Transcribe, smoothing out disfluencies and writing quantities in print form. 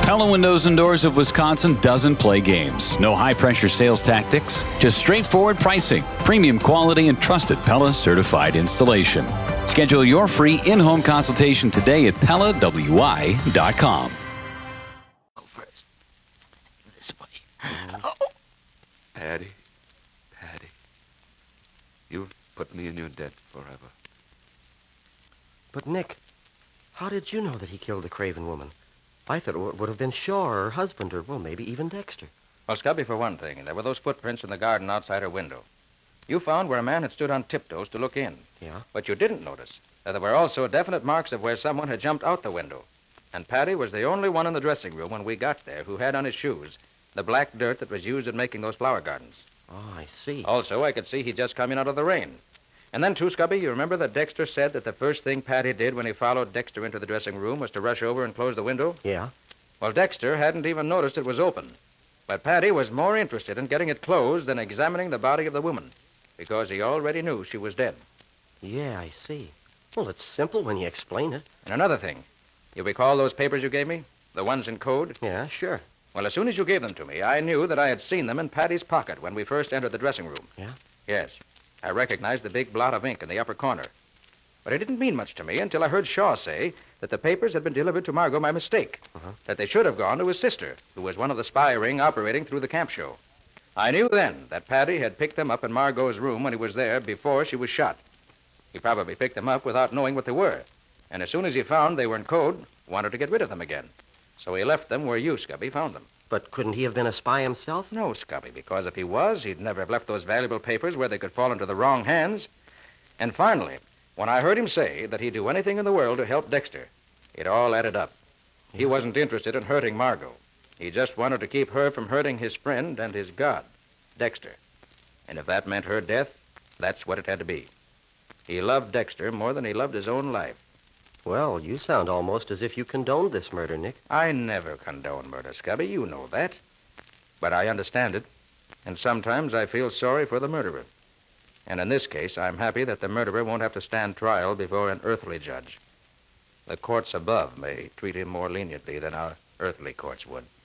Pella Windows and Doors of Wisconsin doesn't play games. No high-pressure sales tactics, just straightforward pricing, premium quality, and trusted Pella certified installation. Schedule your free in-home consultation today at PellaWI.com. Go first. This way. Oh. Patty, you've put me in your debt forever. But, Nick, how did you know that he killed the Craven woman? I thought it would have been Shaw or her husband or, well, maybe even Dexter. Well, Scubby, for one thing, there were those footprints in the garden outside her window. You found where a man had stood on tiptoes to look in. Yeah? But you didn't notice that there were also definite marks of where someone had jumped out the window. And Patty was the only one in the dressing room when we got there who had on his shoes the black dirt that was used in making those flower gardens. Oh, I see. Also, I could see he'd just come in out of the rain. And then, too, Scubby, you remember that Dexter said that the first thing Patty did when he followed Dexter into the dressing room was to rush over and close the window? Yeah? Well, Dexter hadn't even noticed it was open. But Patty was more interested in getting it closed than examining the body of the woman, because he already knew she was dead. Yeah, I see. Well, it's simple when you explain it. And another thing, you recall those papers you gave me? The ones in code? Yeah, sure. Well, as soon as you gave them to me, I knew that I had seen them in Patty's pocket when we first entered the dressing room. Yeah? Yes. I recognized the big blot of ink in the upper corner. But it didn't mean much to me until I heard Shaw say that the papers had been delivered to Margot by mistake. That they should have gone to his sister, who was one of the spy ring operating through the camp show. I knew then that Patty had picked them up in Margot's room when he was there before she was shot. He probably picked them up without knowing what they were. And as soon as he found they were in code, wanted to get rid of them again. So he left them where you, Scubby, found them. But couldn't he have been a spy himself? No, Scubby, because if he was, he'd never have left those valuable papers where they could fall into the wrong hands. And finally, when I heard him say that he'd do anything in the world to help Dexter, it all added up. He wasn't interested in hurting Margot. He just wanted to keep her from hurting his friend and his god, Dexter. And if that meant her death, that's what it had to be. He loved Dexter more than he loved his own life. Well, you sound almost as if you condoned this murder, Nick. I never condone murder, Scubby. You know that. But I understand it. And sometimes I feel sorry for the murderer. And in this case, I'm happy that the murderer won't have to stand trial before an earthly judge. The courts above may treat him more leniently than our earthly courts would.